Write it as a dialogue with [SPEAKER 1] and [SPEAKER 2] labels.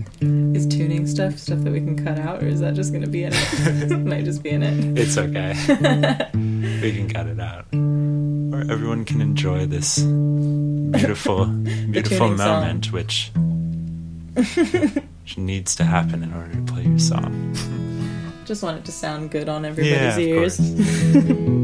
[SPEAKER 1] Is tuning stuff that we can cut out, or is that just going to be in it? Might just be in it.
[SPEAKER 2] It's okay. We can cut it out. Or everyone can enjoy this beautiful moment, which needs to happen in order to play your song.
[SPEAKER 1] Just want it to sound good on everybody's
[SPEAKER 2] of
[SPEAKER 1] ears.
[SPEAKER 2] course.